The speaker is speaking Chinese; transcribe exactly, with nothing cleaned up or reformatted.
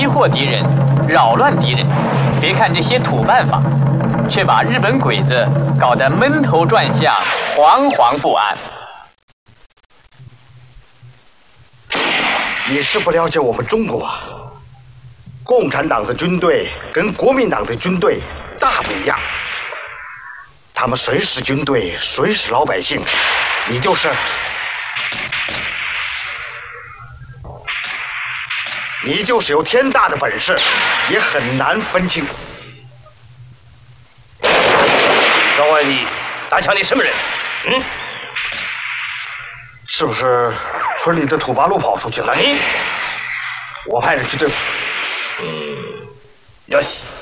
惑敌人，扰乱敌人。别看这些土办法，却把日本鬼子搞得闷头转向，惶惶不安。 你是不了解我们中国，共产党的军队跟国民党的军队大不一样。他们谁是军队，谁是老百姓，你就是。你就是有天大的本事，也很难分清。 庄外里打枪的什么人？嗯， 是不是村里的土八路跑出去了？ 你， 我派人去对付。 嗯，よし。